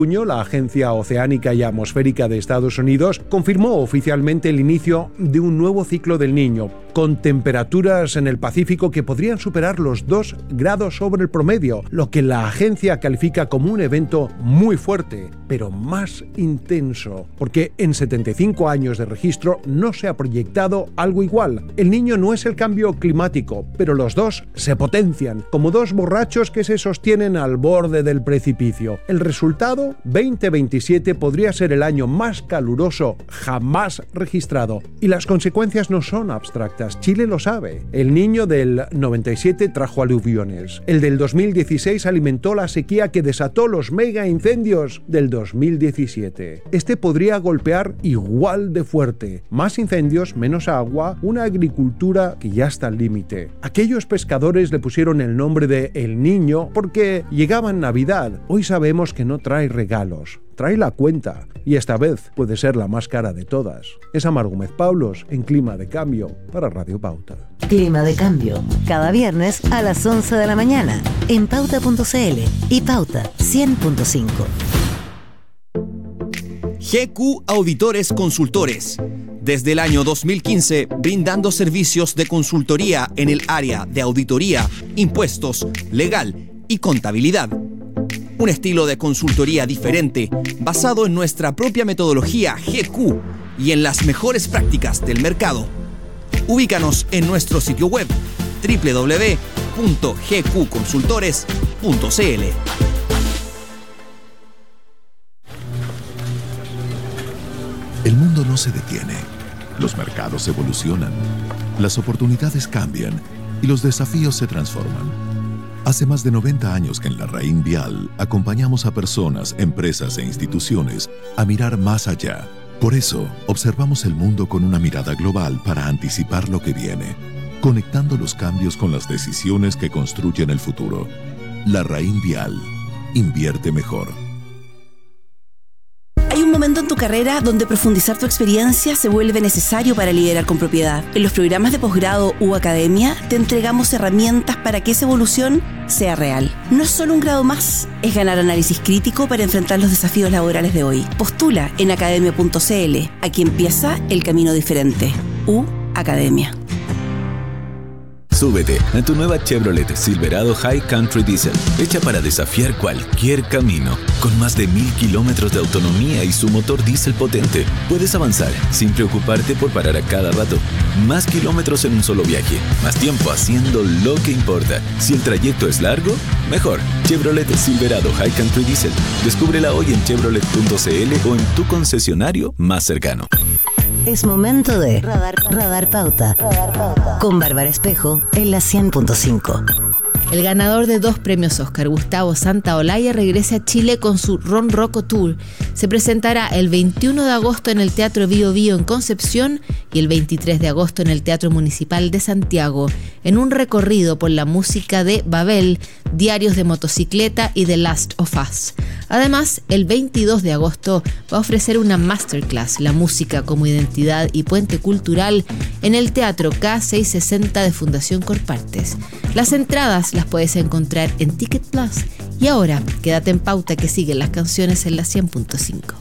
La Agencia Oceánica y Atmosférica de Estados Unidos confirmó oficialmente el inicio de un nuevo ciclo del Niño, con temperaturas en el Pacífico que podrían superar los 2 grados sobre el promedio, lo que la agencia califica como un evento muy fuerte, pero más intenso, porque en 75 años de registro no se ha proyectado algo igual. El Niño no es el cambio climático, pero los dos se potencian, como dos borrachos que se sostienen al borde del precipicio. El resultado, 2027 podría ser el año más caluroso jamás registrado. Y las consecuencias no son abstractas. Chile lo sabe. El Niño del 97 trajo aluviones. El del 2016 alimentó la sequía que desató los mega incendios del 2017. Este podría golpear igual de fuerte. Más incendios, menos agua, una agricultura que ya está al límite. Aquellos pescadores le pusieron el nombre de El Niño porque llegaba en Navidad. Hoy sabemos que no trae regalos, trae la cuenta, y esta vez puede ser la más cara de todas. Es Amar Gómez Paulos en Clima de Cambio para Radio Pauta. Clima de Cambio, cada viernes a las 11 de la mañana en Pauta.cl y Pauta 100.5. GQ Auditores Consultores. Desde el año 2015, brindando servicios de consultoría en el área de auditoría, impuestos, legal y contabilidad. Un estilo de consultoría diferente, basado en nuestra propia metodología GQ y en las mejores prácticas del mercado. Ubícanos en nuestro sitio web www.gqconsultores.cl. El mundo no se detiene. Los mercados evolucionan, las oportunidades cambian y los desafíos se transforman. Hace más de 90 años que en Larraín Vial acompañamos a personas, empresas e instituciones a mirar más allá. Por eso, observamos el mundo con una mirada global para anticipar lo que viene, conectando los cambios con las decisiones que construyen el futuro. Larraín Vial. Invierte mejor. Hay un momento en tu carrera donde profundizar tu experiencia se vuelve necesario para liderar con propiedad. En los programas de posgrado u academia te entregamos herramientas para que esa evolución sea real. No es solo un grado más, es ganar análisis crítico para enfrentar los desafíos laborales de hoy. Postula en academia.cl. Aquí empieza el camino diferente. Academia. Súbete a tu nueva Chevrolet Silverado High Country Diesel, hecha para desafiar cualquier camino. Con más de 1000 kilómetros de autonomía y su motor diésel potente, puedes avanzar sin preocuparte por parar a cada rato. Más kilómetros en un solo viaje, más tiempo haciendo lo que importa. Si el trayecto es largo, mejor. Chevrolet Silverado High Country Diesel. Descúbrela hoy en chevrolet.cl o en tu concesionario más cercano. Es momento de Radar Pauta con Bárbara Espejo en la 100.5. El ganador de 2 premios Oscar, Gustavo Santaolalla, regresa a Chile con su Ron Rocco Tour. Se presentará el 21 de agosto en el Teatro Bío Bío en Concepción y el 23 de agosto en el Teatro Municipal de Santiago, en un recorrido por la música de Babel, Diarios de Motocicleta y The Last of Us. Además, el 22 de agosto va a ofrecer una masterclass, La música como identidad y puente cultural, en el Teatro K660 de Fundación Corpartes. Las entradas las puedes encontrar en Ticket Plus. Y ahora, quédate en Pauta, que siguen las canciones en la 100.5.